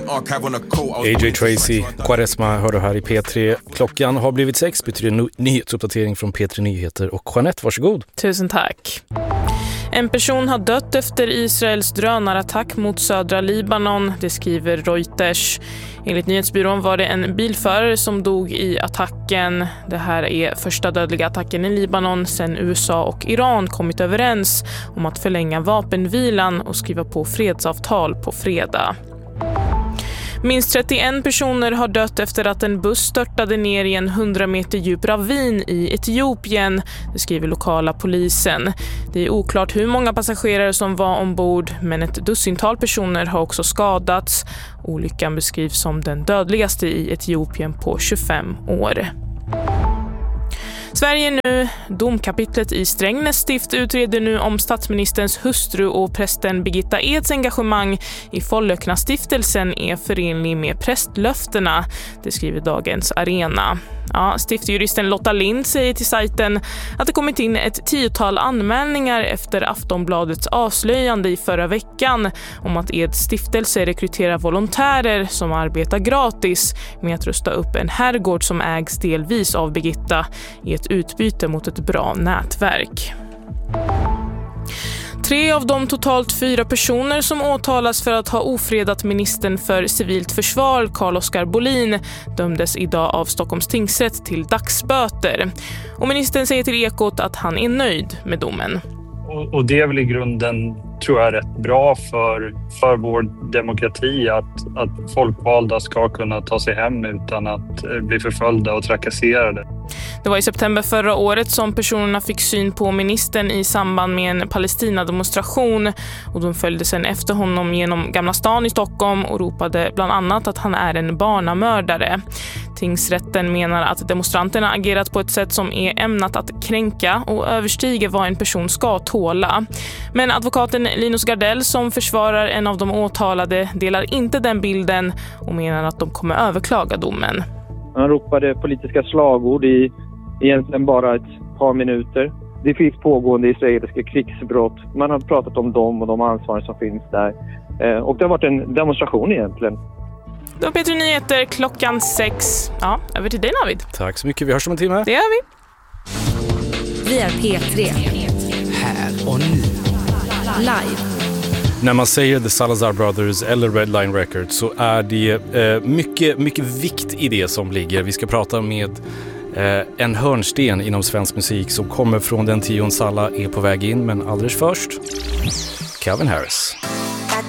AJ Tracy, Quaresma hör du här i P3. Klockan har blivit 6, betyder nyhetsuppdatering från P3 Nyheter. Och Jeanette, varsågod. Tusen tack. En person har dött efter Israels drönarattack mot södra Libanon, det skriver Reuters. Enligt nyhetsbyrån var det en bilförare som dog i attacken. Det här är första dödliga attacken i Libanon sedan USA och Iran kommit överens om att förlänga vapenvilan och skriva på fredsavtal på fredag. Minst 31 personer har dött efter att en buss störtade ner i en 100 meter djup ravin i Etiopien, det skriver lokala polisen. Det är oklart hur många passagerare som var ombord, men ett dussintal personer har också skadats. Olyckan beskrivs som den dödligaste i Etiopien på 25 år. Sverige nu. Domkapitlet i Strängnäs stift utreder nu om statsministerns hustru och prästen Birgitta Eds engagemang i Follökna-stiftelsen är förenlig med prästlöftena, det skriver Dagens Arena. Ja, stiftjuristen Lotta Lind säger till sajten att det kommit in ett 10-tal anmälningar efter Aftonbladets avslöjande i förra veckan om att Eds stiftelse rekryterar volontärer som arbetar gratis med att rusta upp en herrgård som ägs delvis av Birgitta i ett utbyte mot ett bra nätverk. 3 av de totalt 4 personer som åtalas för att ha ofredat ministern för civilt försvar, Carl-Oskar Bolin, dömdes idag av Stockholms tingsrätt till dagsböter. Och ministern säger till Ekot att han är nöjd med domen. Och det är väl i grunden, tror jag, rätt bra för vår demokrati att folkvalda ska kunna ta sig hem utan att bli förföljda och trakasserade. Det var i september förra året som personerna fick syn på ministern i samband med en Palestina-demonstration och de följde sedan efter honom genom Gamla stan i Stockholm och ropade bland annat att han är en barnamördare. Tingsrätten menar att demonstranterna agerat på ett sätt som är ämnat att kränka och överstiger vad en person ska tåla. Men advokaten Linus Gardell som försvarar en av de åtalade delar inte den bilden och menar att de kommer överklaga domen. Han ropade politiska slagord i egentligen bara ett par minuter. Det finns pågående israeliska krigsbrott. Man har pratat om dem och de ansvar som finns där. Och det har varit en demonstration egentligen. Det var P3 Nyheter klockan 6. Ja, över till dig Navid. Tack så mycket, vi hörs om en timme. Det gör vi. Vi är P3. Här och nu. Live. När man säger The Salazar Brothers eller Red Line Records så är det mycket vikt i det som ligger. Vi ska prata med en hörnsten inom svensk musik som kommer från den tion Salla är på väg in, men alldeles först Calvin Harris.